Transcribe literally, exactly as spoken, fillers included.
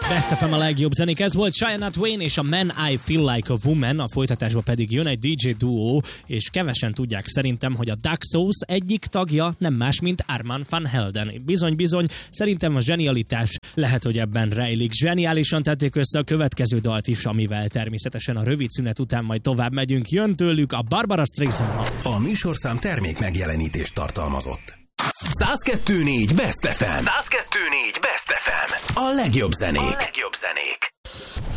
Best ef em a legjobb zenék, ez volt Shania Twain és a Man I Feel Like a Woman, a folytatásban pedig jön egy dé dzsé duó, és kevesen tudják szerintem, hogy a Duck Sauce egyik tagja nem más, mint Armand van Helden. Bizony-bizony, szerintem a zsenialitás lehet, hogy ebben rejlik. Zseniálisan tették össze a következő dalt is, amivel természetesen a rövid szünet után majd tovább megyünk. Jön tőlük a Barbara Streisand. A műsorszám termék megjelenítést tartalmazott. száz kettő négy Best ef em. száz kettő négy Best ef em. A legjobb zenék. A legjobb zenék.